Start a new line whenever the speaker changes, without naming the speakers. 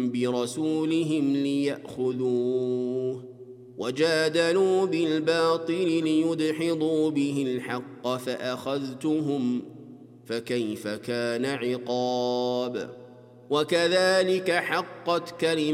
برسولهم ليأخذوه وجادلوا بالباطل ليدحضوا به الحق فأخذتهم فكيف كان عقاب وكذلك حقت كلمة